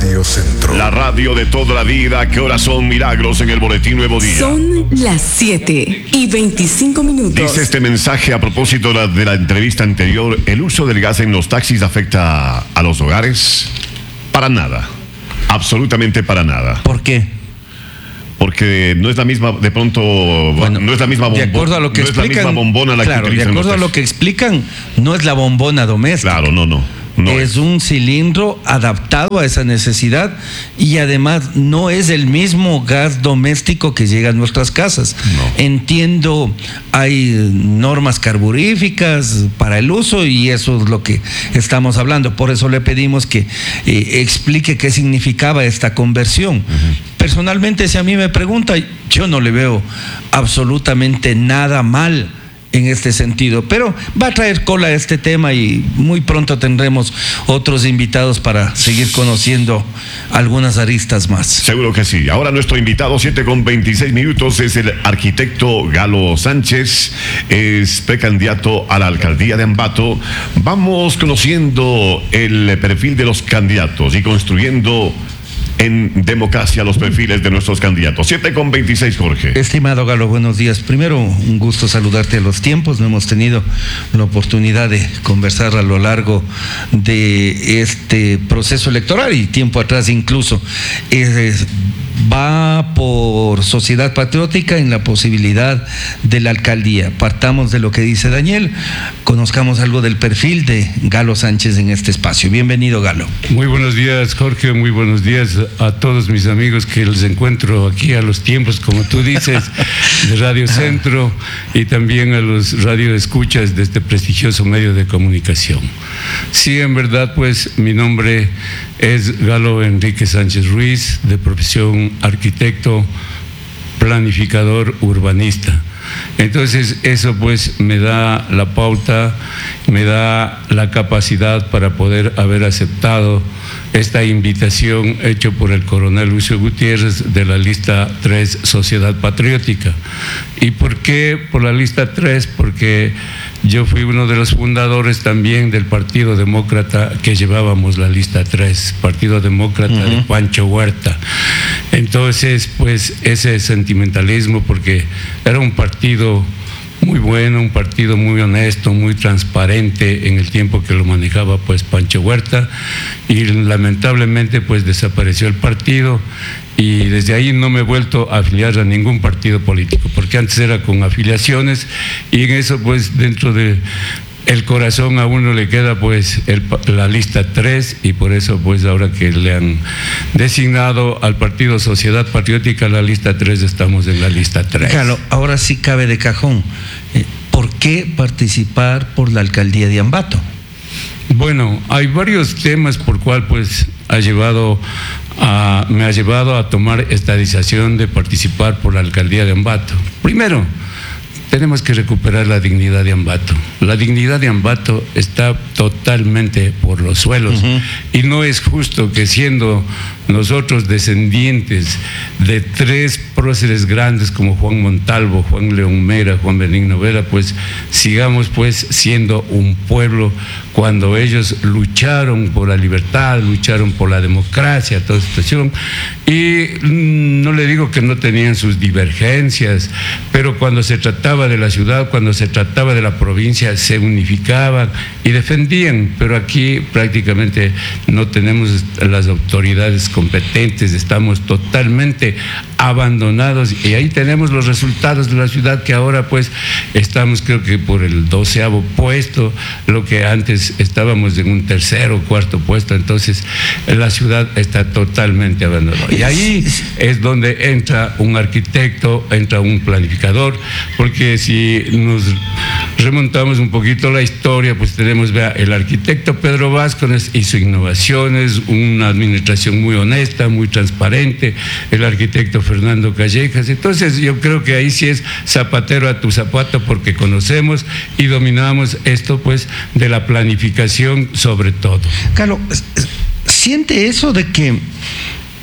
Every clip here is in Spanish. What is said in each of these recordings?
Radio Centro. La radio de toda la vida. ¿Qué horas son, Milagros, en el Boletín Nuevo Día? Son las 7:25. Dice este mensaje a propósito de la entrevista anterior: ¿el uso del gas en los taxis afecta a los hogares? Para nada. Absolutamente para nada. ¿Por qué? Porque no es la misma, de pronto, bueno, no es la misma bombona. De acuerdo a lo que explican, es la misma bombona la claro, que utilizan. de acuerdo a lo que explican, no es la bombona doméstica. Claro, no es un cilindro adaptado a esa necesidad y además no es el mismo gas doméstico que llega a nuestras casas. No. Entiendo, hay normas carburíficas para el uso y eso es lo que estamos hablando. Por eso le pedimos que explique qué significaba esta conversión. Personalmente, si a mí me pregunta, yo no le veo absolutamente nada mal en este sentido, pero va a traer cola este tema y muy pronto tendremos otros invitados para seguir conociendo algunas aristas más. Seguro que sí. Ahora nuestro invitado, 7:26, es el arquitecto Galo Sánchez, es precandidato a la alcaldía de Ambato. Vamos conociendo el perfil de los candidatos y construyendo en democracia los perfiles de nuestros candidatos. 7:26, Jorge. Estimado Galo, buenos días. Primero, un gusto saludarte a los tiempos. No hemos tenido la oportunidad de conversar a lo largo de este proceso electoral y tiempo atrás incluso. Va por Sociedad Patriótica en la posibilidad de la alcaldía. Partamos de lo que dice Daniel, conozcamos algo del perfil de Galo Sánchez en este espacio. Bienvenido, Galo. Muy buenos días, Jorge, muy buenos días a todos mis amigos que los encuentro aquí a los tiempos, como tú dices, de Radio Centro y también a los radioescuchas de este prestigioso medio de comunicación. Sí, en verdad, pues mi nombre es Galo Enrique Sánchez Ruiz, de profesión arquitecto, planificador, urbanista. Entonces eso pues me da la pauta, me da la capacidad para poder haber aceptado esta invitación hecha por el coronel Lucio Gutiérrez de la lista 3 Sociedad Patriótica. ¿Y por qué por la lista 3? Porque yo fui uno de los fundadores también del Partido Demócrata que llevábamos la lista 3, Partido Demócrata de Pancho Huerta. Entonces, pues ese sentimentalismo, porque era un partido muy bueno, un partido muy honesto, muy transparente en el tiempo que lo manejaba pues Pancho Huerta, y lamentablemente pues desapareció el partido y desde ahí no me he vuelto a afiliar a ningún partido político, porque antes era con afiliaciones y en eso pues dentro de el corazón a uno le queda pues la lista 3 y por eso pues ahora que le han designado al Partido Sociedad Patriótica la lista 3 estamos en la lista 3. Claro, ahora sí cabe de cajón. ¿Por qué participar por la alcaldía de Ambato? Bueno, hay varios temas por cual pues me ha llevado a tomar esta decisión de participar por la alcaldía de Ambato. Primero, tenemos que recuperar la dignidad de Ambato. La dignidad de Ambato está totalmente por los suelos y no es justo que siendo nosotros descendientes de 3 próceres grandes como Juan Montalvo, Juan León Mera, Juan Benigno Vera, pues sigamos pues siendo un pueblo cuando ellos lucharon por la libertad, lucharon por la democracia, toda esta situación. Y no le digo que no tenían sus divergencias, pero cuando se trataba de la ciudad, cuando se trataba de la provincia, se unificaban y defendían, pero aquí prácticamente no tenemos las autoridades competentes, estamos totalmente abandonados y ahí tenemos los resultados de la ciudad que ahora pues estamos creo que por el 12º puesto, lo que antes estábamos en un 3er o 4er puesto, entonces la ciudad está totalmente abandonada. Y ahí es donde entra un arquitecto, entra un planificador, porque si nos remontamos un poquito la historia, pues tenemos, vea, el arquitecto Pedro Vázquez hizo innovaciones, una administración muy honesta, muy transparente, el arquitecto Fernando Callejas. Entonces yo creo que ahí sí es zapatero a tu zapato, porque conocemos y dominamos esto pues de la planificación sobre todo. Carlos, siente eso de que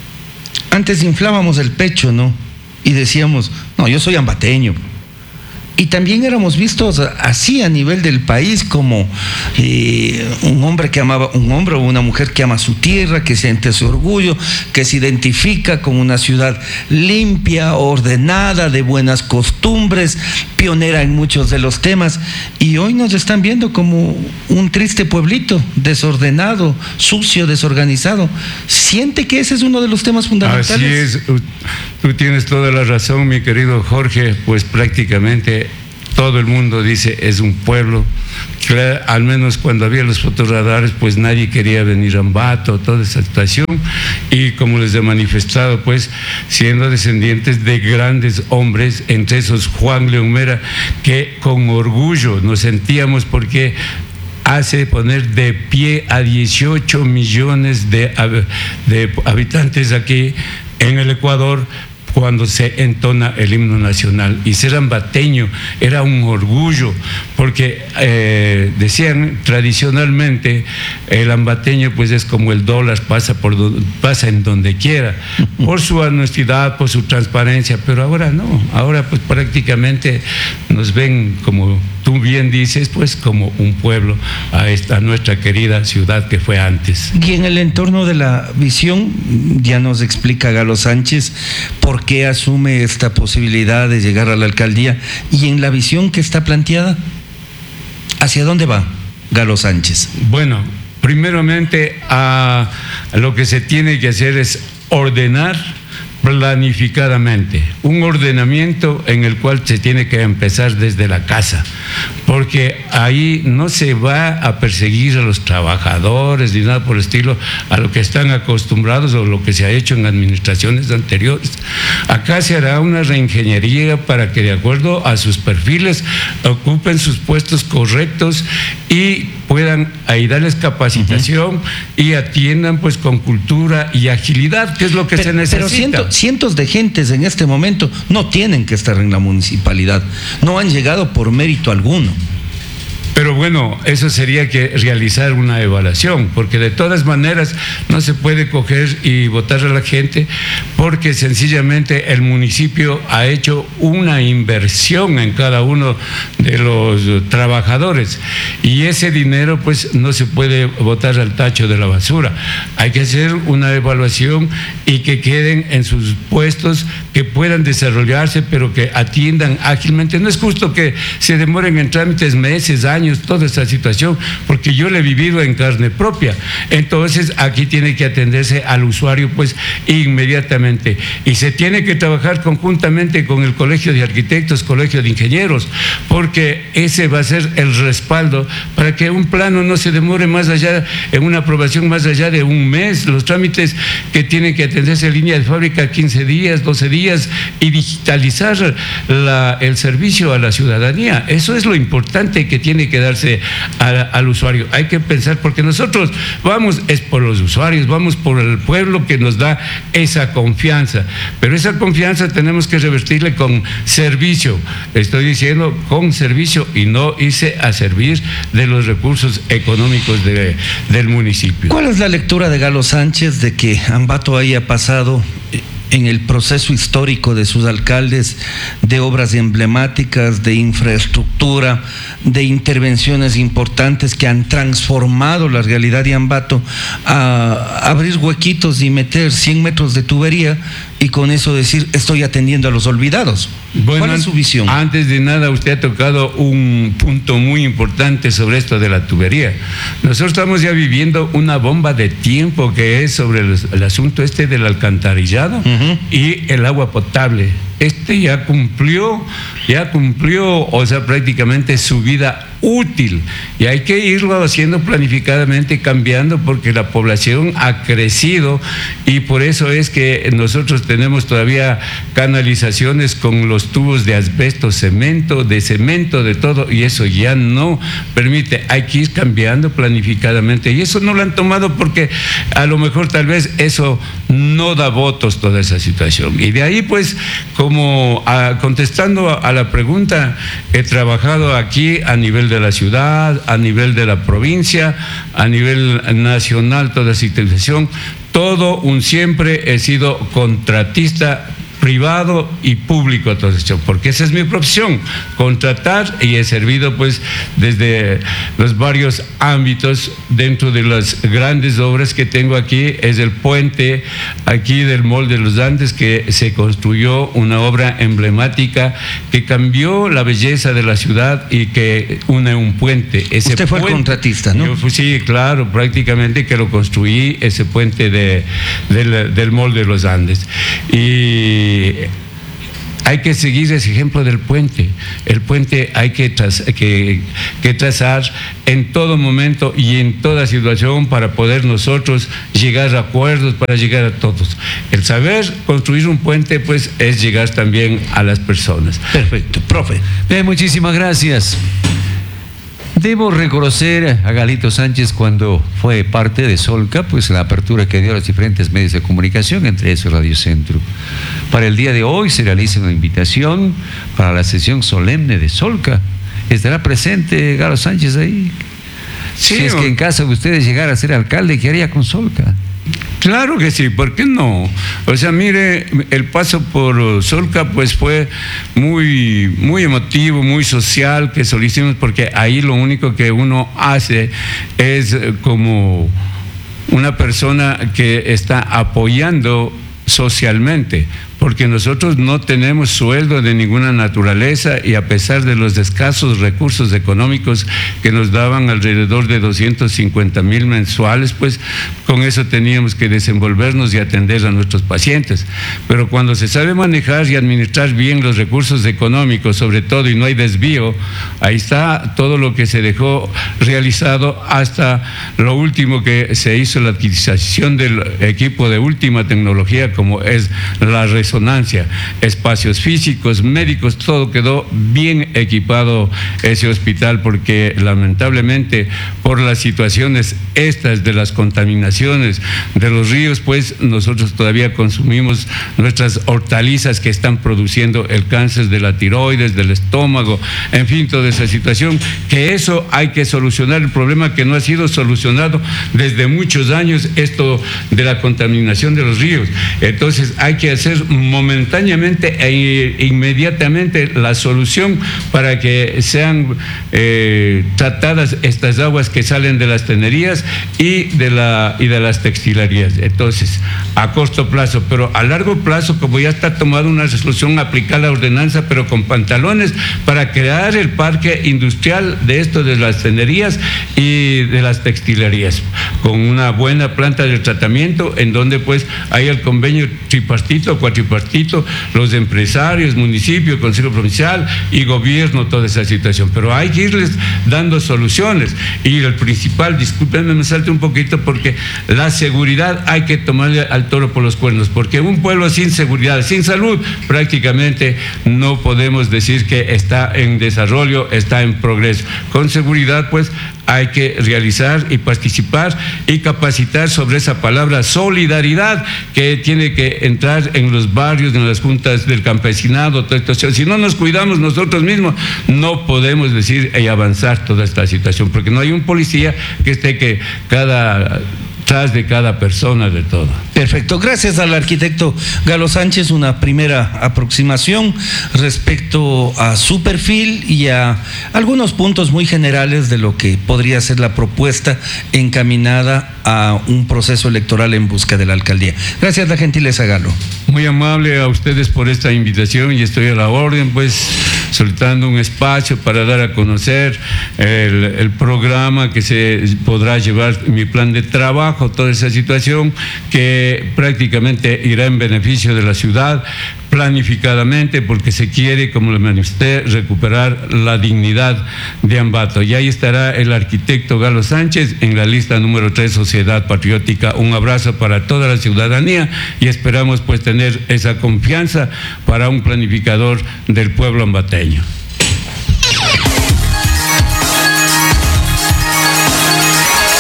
antes inflábamos el pecho, ¿no? Y decíamos, no, yo soy ambateño. Y también éramos vistos así a nivel del país como un hombre o una mujer que ama su tierra, que siente su orgullo, que se identifica con una ciudad limpia, ordenada, de buenas costumbres, pionera en muchos de los temas. Y hoy nos están viendo como un triste pueblito, desordenado, sucio, desorganizado. ¿Siente que ese es uno de los temas fundamentales? Así es, tú tienes toda la razón, mi querido Jorge, pues prácticamente todo el mundo dice es un pueblo. Claro, al menos cuando había los fotorradares, pues nadie quería venir a Ambato, toda esa situación. Y como les he manifestado, pues siendo descendientes de grandes hombres, entre esos Juan León Mera, que con orgullo nos sentíamos porque hace poner de pie a 18 millones de habitantes aquí en el Ecuador cuando se entona el himno nacional. Y ser ambateño era un orgullo, porque decían tradicionalmente el ambateño pues es como el dólar, pasa en donde quiera, por su honestidad, por su transparencia, pero ahora no, ahora pues prácticamente nos ven, como tú bien dices, pues como un pueblo a esta nuestra querida ciudad que fue antes. Y en el entorno de la visión, ya nos explica Galo Sánchez por qué asume esta posibilidad de llegar a la alcaldía, y en la visión que está planteada, ¿hacia dónde va Galo Sánchez? Bueno, primeramente lo que se tiene que hacer es ordenar planificadamente, un ordenamiento en el cual se tiene que empezar desde la casa, porque ahí no se va a perseguir a los trabajadores ni nada por el estilo, a lo que están acostumbrados o lo que se ha hecho en administraciones anteriores. Acá se hará una reingeniería para que de acuerdo a sus perfiles ocupen sus puestos correctos y puedan ahí darles capacitación y atiendan pues con cultura y agilidad, que es lo que se necesita. Pero cientos de gentes en este momento no tienen que estar en la municipalidad, no han llegado por mérito alguno. Pero bueno, eso sería que realizar una evaluación, porque de todas maneras no se puede coger y votar a la gente, porque sencillamente el municipio ha hecho una inversión en cada uno de los trabajadores y ese dinero pues no se puede botar al tacho de la basura. Hay que hacer una evaluación y que queden en sus puestos, que puedan desarrollarse, pero que atiendan ágilmente. No es justo que se demoren en trámites meses, años, toda esta situación, porque yo la he vivido en carne propia. Entonces aquí tiene que atenderse al usuario pues inmediatamente, y se tiene que trabajar conjuntamente con el Colegio de Arquitectos, Colegio de Ingenieros, porque ese va a ser el respaldo para que un plano no se demore más allá, en una aprobación más allá de un mes. Los trámites que tienen que atenderse en línea de fábrica 15 días, 12 días, y digitalizar el servicio a la ciudadanía. Eso es lo importante que tiene que darse al usuario. Hay que pensar, porque nosotros vamos es por los usuarios, vamos por el pueblo que nos da esa confianza, pero esa confianza tenemos que revertirle con servicio. Estoy diciendo con servicio y no irse a servir de los recursos económicos del municipio. ¿Cuál es la lectura de Galo Sánchez de que Ambato haya pasado en el proceso histórico de sus alcaldes de obras emblemáticas, de infraestructura, de intervenciones importantes que han transformado la realidad de Ambato, a abrir huequitos y meter 100 metros de tubería y con eso decir estoy atendiendo a los olvidados? Bueno, ¿cuál es su visión? Antes de nada, usted ha tocado un punto muy importante sobre esto de la tubería. Nosotros estamos ya viviendo una bomba de tiempo que es sobre el asunto este del alcantarillado y el agua potable. Este ya cumplió, o sea, prácticamente su vida útil, y hay que irlo haciendo planificadamente, cambiando, porque la población ha crecido y por eso es que nosotros tenemos todavía canalizaciones con los tubos de asbesto, de todo, y eso ya no permite. Hay que ir cambiando planificadamente, y eso no lo han tomado porque a lo mejor tal vez eso no da votos, toda esa situación. Y de ahí pues, como contestando a la pregunta, he trabajado aquí a nivel de la ciudad, a nivel de la provincia, a nivel nacional, toda esa situación, siempre he sido contratista privado y público a todo esto, porque esa es mi profesión, contratar, y he servido pues desde los varios ámbitos. Dentro de las grandes obras que tengo aquí es el puente aquí del Mall de los Andes, que se construyó una obra emblemática que cambió la belleza de la ciudad y que une un puente. Usted fue el contratista, ¿no? Sí, claro, prácticamente que lo construí, ese puente del Mall de los Andes. Y hay que seguir ese ejemplo del puente. El puente hay que trazar en todo momento y en toda situación para poder nosotros llegar a acuerdos, para llegar a todos. El saber construir un puente, pues, es llegar también a las personas. Perfecto, profe. Bien, muchísimas gracias. Debo reconocer a Galito Sánchez, cuando fue parte de Solca, pues la apertura que dio a los diferentes medios de comunicación, entre esos Radio Centro. Para el día de hoy se realiza una invitación para la sesión solemne de Solca. ¿Estará presente Galo Sánchez ahí? Sí, si es que en caso de ustedes llegar a ser alcalde, ¿qué haría con Solca? Claro que sí, ¿por qué no? O sea, mire, el paso por Solca pues fue muy, muy emotivo, muy social, que solicitamos, porque ahí lo único que uno hace es como una persona que está apoyando socialmente, porque nosotros no tenemos sueldo de ninguna naturaleza, y a pesar de los escasos recursos económicos que nos daban, alrededor de 250,000 mensuales, pues con eso teníamos que desenvolvernos y atender a nuestros pacientes. Pero cuando se sabe manejar y administrar bien los recursos económicos, sobre todo, y no hay desvío, ahí está todo lo que se dejó realizado, hasta lo último que se hizo, la adquisición del equipo de última tecnología, como es la resonancia, espacios físicos, médicos, todo quedó bien equipado ese hospital, porque lamentablemente por las situaciones estas de las contaminaciones de los ríos, pues nosotros todavía consumimos nuestras hortalizas que están produciendo el cáncer de la tiroides, del estómago, en fin, toda esa situación, que eso hay que solucionar, el problema que no ha sido solucionado desde muchos años, esto de la contaminación de los ríos. Entonces hay que hacer momentáneamente e inmediatamente la solución para que sean tratadas estas aguas que salen de las tenerías y de las textilerías. Entonces, a corto plazo, pero a largo plazo, como ya está tomada una resolución, aplicar la ordenanza, pero con pantalones, para crear el parque industrial de esto, de las tenerías y de las textilerías, con una buena planta de tratamiento, en donde pues hay el convenio tripartito, cuatripartito, los empresarios, municipio, consejo provincial y gobierno, toda esa situación. Pero hay que irles dando soluciones, y el principal, discúlpenme, me salte un poquito, porque la seguridad hay que tomarle al toro por los cuernos, porque un pueblo sin seguridad, sin salud, prácticamente no podemos decir que está en desarrollo, está en progreso. Con seguridad, pues, hay que realizar y participar y capacitar sobre esa palabra solidaridad, que tiene que entrar en los barrios, en las juntas del campesinado, toda esta situación. Si no nos cuidamos nosotros mismos, no podemos decir y avanzar toda esta situación, porque no hay un policía que esté tras de cada persona, de todo. Perfecto, gracias al arquitecto Galo Sánchez, una primera aproximación respecto a su perfil y a algunos puntos muy generales de lo que podría ser la propuesta encaminada a un proceso electoral en busca de la alcaldía. Gracias, la gentileza, Galo. Muy amable a ustedes por esta invitación, y estoy a la orden, pues, solicitando un espacio para dar a conocer el programa que se podrá llevar, mi plan de trabajo, toda esa situación que prácticamente irá en beneficio de la ciudad, planificadamente, porque se quiere, como le manifesté, recuperar la dignidad de Ambato. Y ahí estará el arquitecto Galo Sánchez en la lista número 3, Sociedad Patriótica. Un abrazo para toda la ciudadanía, y esperamos pues tener esa confianza para un planificador del pueblo ambateño. Son las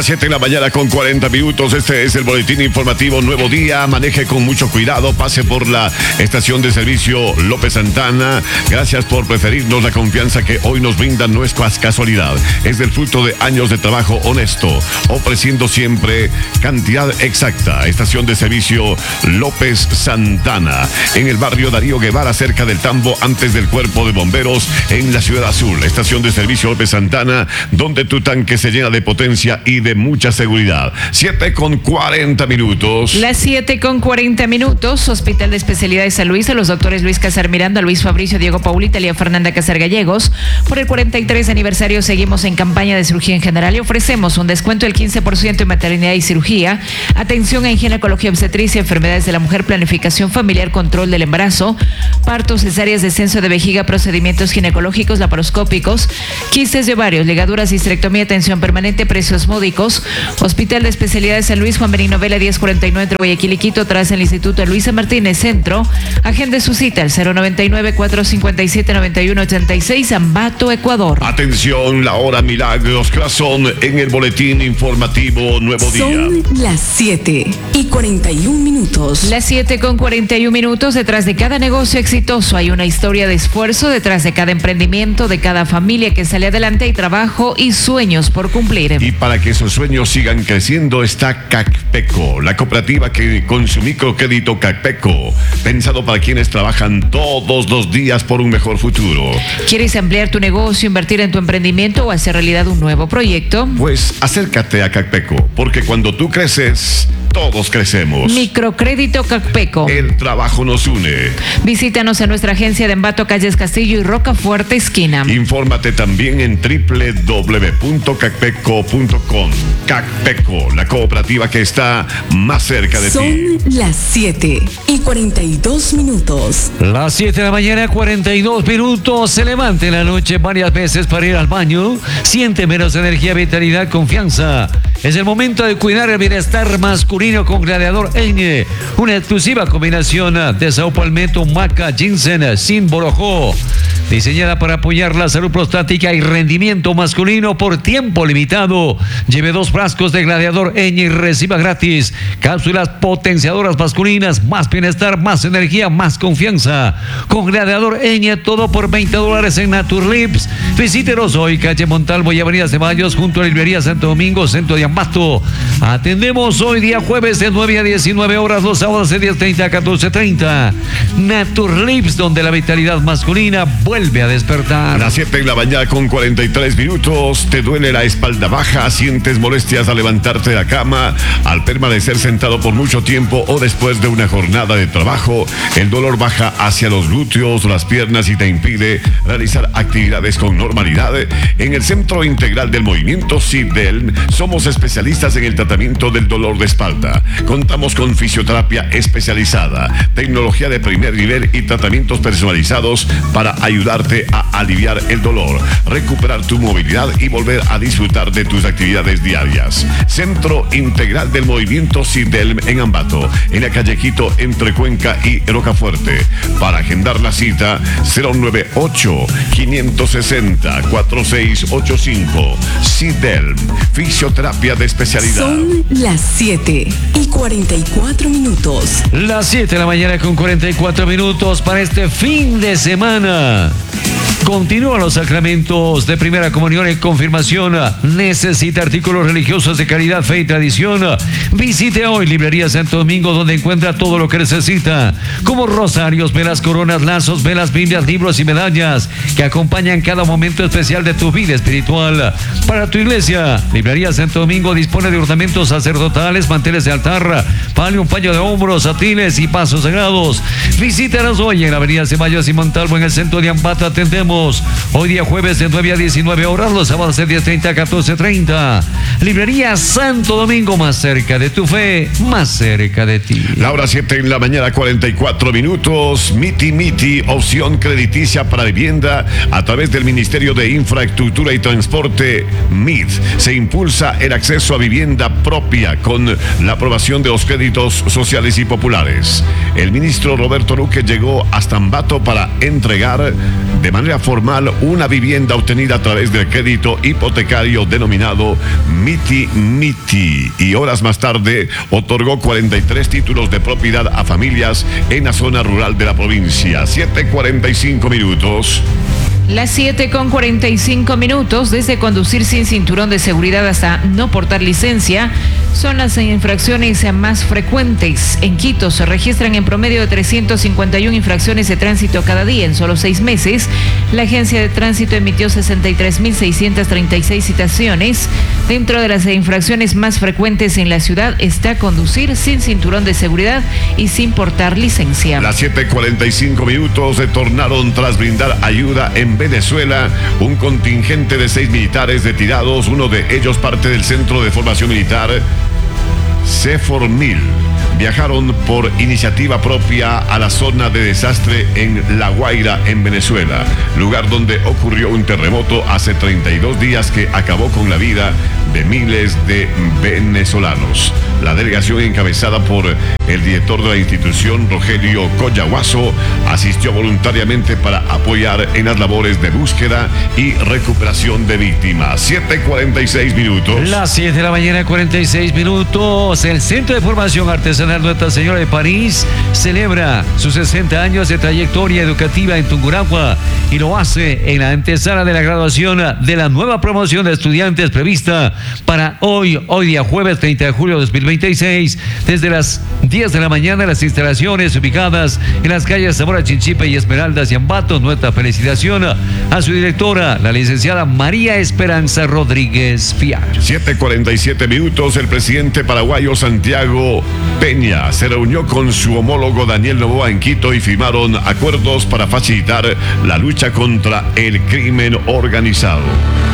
Las 7 de la mañana con 40 minutos. Este es el boletín informativo Nuevo Día. Maneje con mucho cuidado. Pase por la estación de servicio López Santana. Gracias por preferirnos. La confianza que hoy nos brinda no es casualidad. Es del fruto de años de trabajo honesto, ofreciendo siempre cantidad exacta. Estación de servicio López Santana, en el barrio Darío Guevara, cerca del Tambo, antes del Cuerpo de Bomberos, en la Ciudad Azul. Estación de servicio López Santana, donde tu tanque se llena de potencia y de mucha seguridad. 7:40 minutos. Las 7:40. Hospital de Especialidades San Luis, a los doctores Luis Casar Miranda, Luis Fabricio, Diego Paul, Italia Fernanda Casar Gallegos. Por el 43 aniversario seguimos en campaña de cirugía en general y ofrecemos un descuento del 15% en maternidad y cirugía, atención en ginecología, obstetricia, enfermedades de la mujer, planificación familiar, control del embarazo, partos, cesáreas, descenso de vejiga, procedimientos ginecológicos, laparoscópicos, quistes de ovarios, ligaduras, histerectomía, atención permanente, precios módicos. Hospital de Especialidades San Luis, Juan Benigno Vela, 1049 entre Guayaquil y Quito, tras el Instituto Luisa Martínez Centro. Agende su cita al 099-457-9186, Ambato, Ecuador. Atención, la hora Milagros Corazón en el boletín informativo Nuevo Día. Son las 7:41. Las 7:41. Detrás de cada negocio exitoso hay una historia de esfuerzo, detrás de cada emprendimiento, de cada familia que sale adelante hay trabajo y sueños por cumplir. Y para que esos sueños sigan creciendo está Cacpeco, la cooperativa que con su microcrédito Cacpeco, pensado para quienes trabajan todos los días por un mejor futuro. ¿Quieres ampliar tu negocio, invertir en tu emprendimiento o hacer realidad un nuevo proyecto? Pues acércate a Cacpeco, porque cuando tú creces, todos crecemos. Microcrédito Cacpeco. El trabajo nos une. Visítanos en nuestra agencia de Ambato, Calles Castillo y Rocafuerte esquina. Infórmate también en www.cacpeco.com. Cacpeco, la cooperativa que está más cerca de ti. Son las 7:42. Las 7 de la mañana, 42 minutos. Se levanta en la noche varias veces para ir al baño. Siente menos energía, vitalidad, confianza. Es el momento de cuidar el bienestar masculino con Gladiador Eñe. Una exclusiva combinación de Sao Palmetto, maca, ginseng, sin borojó. Diseñada para apoyar la salud prostática y rendimiento masculino por tiempo limitado. Lleve 2 frascos de Gladiador Eñe y reciba gratis cápsulas potenciadoras masculinas, más bienestar, más energía, más confianza. Con Gladiador Eñe, todo por $20 en Naturlips. Visítenos hoy, calle Montalvo y avenida Ceballos, junto a la librería Santo Domingo, centro de Ambato. Atendemos hoy día jueves de 9 a 19 horas, los sábados de 10:30 a 14:30. Naturlips, donde la vitalidad masculina vuelve a despertar. Las 7 de la mañana con 43 minutos. ¿Te duele la espalda baja? ¿Sientes molestias al levantarte de la cama? ¿Al permanecer sentado por mucho tiempo o después de una jornada de trabajo? El dolor baja hacia los glúteos, las piernas y te impide realizar actividades con normalidad. En el Centro Integral del Movimiento CIDELM somos especialistas en el tratamiento del dolor de espalda. Contamos con fisioterapia especializada, tecnología de primer nivel y tratamientos personalizados para ayudarte a aliviar el dolor, recuperar tu movilidad y volver a disfrutar de tus actividades diarias. Centro Integral del Movimiento CIDELM en Ambato, en la calle Quito, entre Cuenca y Rocafuerte. Para agendar la cita, 098-560-4685. CIDELM, fisioterapia de especialidad. Son las 7:44. Las 7 de la mañana con 44 minutos para este fin de semana. Continúan los sacramentos de primera comunión y confirmación. Necesita artículos religiosos de calidad, fe y tradición. Visite hoy Librería Santo Domingo, donde encuentra todo lo que necesita, como rosarios, velas, coronas, lazos, velas, Biblias, libros y medallas que acompañan cada momento especial de tu vida espiritual. Para tu iglesia, Librería Santo Domingo dispone de ornamentos sacerdotales, manteles de altar, palio, un paño de hombros, satiles y pasos sagrados. Visítanos hoy en la avenida Ceballos y Montalvo, en el centro de Ambato. Atendemos hoy día jueves de 9 a 19 horas, los sábados de 10:30 a 14:30. Librería Santo Domingo, más cerca de tu fe, más cerca de ti. La hora 7 en la mañana, 44 minutos. Miti, opción crediticia para vivienda a través del Ministerio de Infraestructura y Transporte, MIT. Se impulsa el acceso a vivienda propia con la aprobación de los créditos sociales y populares. El ministro Roberto Luque llegó hasta Ambato para entregar de manera formal una vivienda obtenida a través del crédito hipotecario denominado Miti Miti, y horas más tarde otorgó 43 títulos de propiedad a familias en la zona rural de la provincia. 7:45 minutos. Las 7:45, desde conducir sin cinturón de seguridad hasta no portar licencia, son las infracciones más frecuentes. En Quito se registran en promedio de 351 infracciones de tránsito cada día. En solo 6 meses, la Agencia de Tránsito emitió 63.636 citaciones. Dentro de las infracciones más frecuentes en la ciudad está conducir sin cinturón de seguridad y sin portar licencia. Las 7:45 retornaron tras brindar ayuda en Venezuela un contingente de 6 militares retirados, uno de ellos parte del Centro de Formación Militar CEFORMIL. Viajaron por iniciativa propia a la zona de desastre en La Guaira, en Venezuela, lugar donde ocurrió un terremoto hace 32 días que acabó con la vida de miles de venezolanos. La delegación, encabezada por el director de la institución, Rogelio Collahuaso, asistió voluntariamente para apoyar en las labores de búsqueda y recuperación de víctimas. 7:46 minutos. Las 7 de la mañana, 46 minutos. El Centro de Formación Artesanal Nuestra Señora de París celebra sus 60 años de trayectoria educativa en Tungurahua y lo hace en la antesala de la graduación de la nueva promoción de estudiantes prevista para hoy día jueves 30 de julio de 2026, desde las 10 de la mañana. Las instalaciones ubicadas en las calles Zamora Chinchipe y Esmeraldas y Ambato. Nuestra felicitación a su directora, la licenciada María Esperanza Rodríguez Fiar. 7:47 minutos. El presidente paraguayo Santiago Peña se reunió con su homólogo Daniel Noboa en Quito y firmaron acuerdos para facilitar la lucha contra el crimen organizado.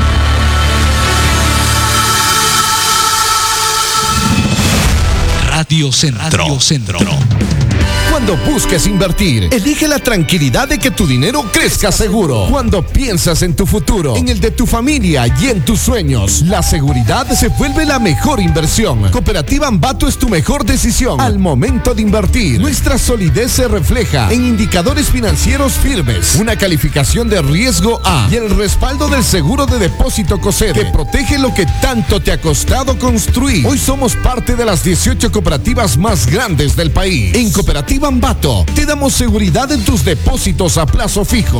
Radio Centro. Cuando busques invertir, elige la tranquilidad de que tu dinero crezca seguro. Cuando piensas en tu futuro, en el de tu familia y en tus sueños, la seguridad se vuelve la mejor inversión. Cooperativa Ambato es tu mejor decisión al momento de invertir. Nuestra solidez se refleja en indicadores financieros firmes, una calificación de riesgo A y el respaldo del seguro de depósito COSEDE, que protege lo que tanto te ha costado construir. Hoy somos parte de las 18 cooperativas más grandes del país. En Cooperativa Ambato te damos seguridad en tus depósitos a plazo fijo.